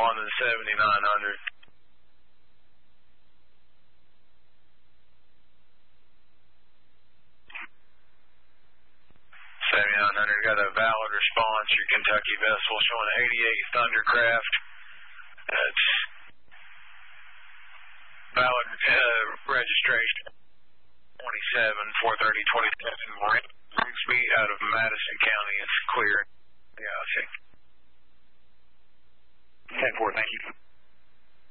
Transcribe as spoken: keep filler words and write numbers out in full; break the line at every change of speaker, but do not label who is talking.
responding to seventy-nine hundred. seventy-nine hundred, got a valid response. Your Kentucky vessel showing eighty-eight Thundercraft. That's valid uh, registration. twenty-seven, four thirty, twenty-seven, Rigsby out of Madison County. It's